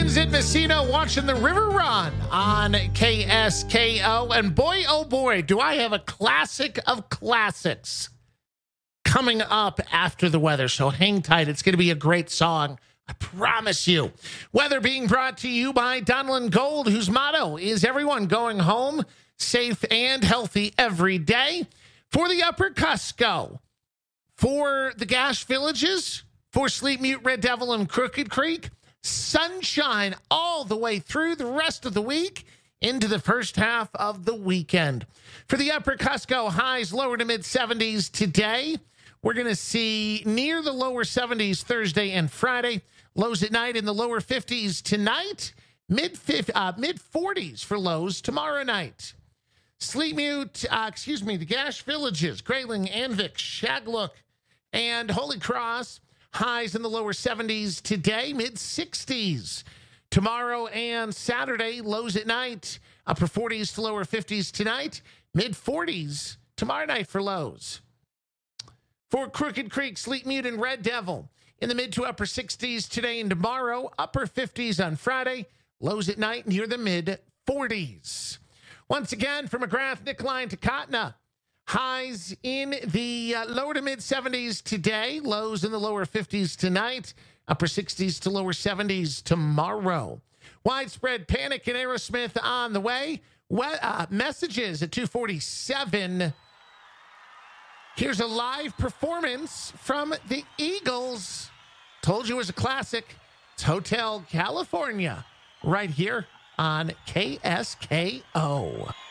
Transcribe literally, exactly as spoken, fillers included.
Friends in Messina watching the river run on K S K O. And boy, oh boy, do I have a classic of classics coming up after the weather. So hang tight. It's going to be a great song. I promise you. Weather being brought to you by Donlin Gold, whose motto is everyone going home safe and healthy every day. For the Upper Cusco, for the Gash Villages, for Sleep Mute, Red Devil, and Crooked Creek, sunshine all the way through the rest of the week into the first half of the weekend. For the Upper Cusco, highs lower to mid seventies today. We're going to see near the lower seventies Thursday and Friday. Lows at night in the lower fifties tonight. Mid uh, mid forties for lows tomorrow night. Sleep Mute, uh, excuse me, the Gash Villages, Grayling, Anvik, Shaglook, and Holy Cross. Highs in the lower seventies today, mid sixties. Tomorrow and Saturday, lows at night, upper forties to lower fifties tonight, mid forties tomorrow night for lows. For Crooked Creek, Sleep Mute, and Red Devil, in the mid to upper sixties today and tomorrow, upper fifties on Friday, lows at night near the mid forties. Once again, from McGrath, Nicolai, and Takotna, highs in the uh, lower to mid seventies today, lows in the lower fifties tonight, upper sixties to lower seventies tomorrow. Widespread panic in Aerosmith on the way. What, uh, messages at two forty-seven. Here's a live performance from the Eagles. Told you it was a classic. It's Hotel California right here on K S K O.